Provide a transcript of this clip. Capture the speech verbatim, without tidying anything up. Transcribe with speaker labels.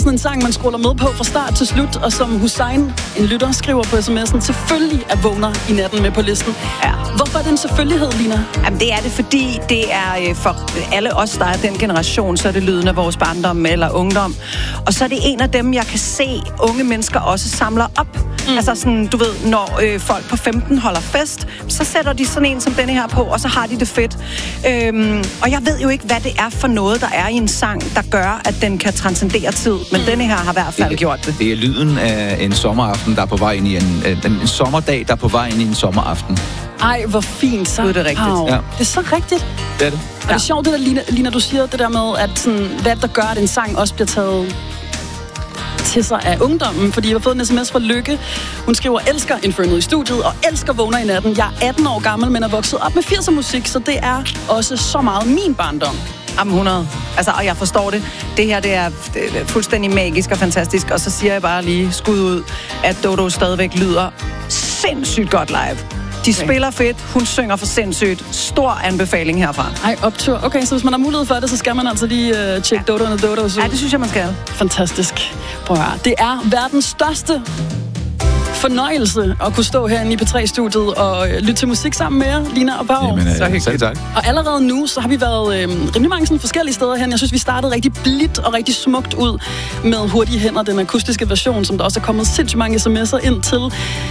Speaker 1: sådan en sang, man scroller med på fra start til slut, og som Hussein, en lytter, skriver på sms'en, selvfølgelig er vågner i natten med på listen.
Speaker 2: Ja.
Speaker 1: Hvorfor er det en selvfølgelighed, Lina?
Speaker 2: Jamen, det er det, fordi det er øh, for alle os, der er den generation, så er det lyden af vores barndom eller ungdom. Og så er det en af dem, jeg kan se, unge mennesker også samler op. Mm. Altså sådan, du ved, når øh, folk på femten holder fest, så sætter de sådan en som denne her på, og så har de det fedt. Øhm, og jeg ved jo ikke, hvad det er for noget, der er i en sang, der gør, at den kan transcendere tid. Men mm. denne her har i hvert fald
Speaker 3: det,
Speaker 2: gjort det.
Speaker 3: Det er lyden af en sommeraften, der er på vej ind i en, en, en sommerdag, der er på vej ind i en sommeraften.
Speaker 1: Ej, hvor fint så.
Speaker 2: Det er det rigtigt.
Speaker 1: Ja. Det er så rigtigt.
Speaker 3: Det er det.
Speaker 1: Og det er sjovt, det der, Lina, Lina, du siger det der med, at sådan, hvad der gør, at en sang også bliver taget til sig af ungdommen, fordi jeg har fået en sms fra Lykke. Hun skriver, elsker Inferno i studiet, og elsker Vågner i natten. Jeg er atten år gammel, men er vokset op med firser musik, så det er også så meget min barndom.
Speaker 2: Jamen hundrede. Altså, og jeg forstår det. Det her, det er, det er fuldstændig magisk og fantastisk. Og så siger jeg bare lige skud ud, at Dodo stadigvæk lyder sindssygt godt live. De okay. spiller fedt, hun synger for sindssygt. Stor anbefaling herfra.
Speaker 1: Ej, optur. Okay, så hvis man har mulighed for det, så skal man altså lige uh, tjekke ja. Dodo og Dodo.
Speaker 2: Ja, det synes jeg, man skal.
Speaker 1: Fantastisk. Prøv at høre. Det er verdens største fornøjelse at kunne stå herinde i P tre-studiet og øh, lytte til musik sammen med jer, Lina og Pau.
Speaker 3: Jamen, så hyggeligt. Tak.
Speaker 1: Og allerede nu, så har vi været øh, rimelig mange sådan forskellige steder hen. Jeg synes, vi startede rigtig blidt og rigtig smukt ud med Hurtige Hænder, den akustiske version, som der også er kommet sindssygt mange sms'er ind til.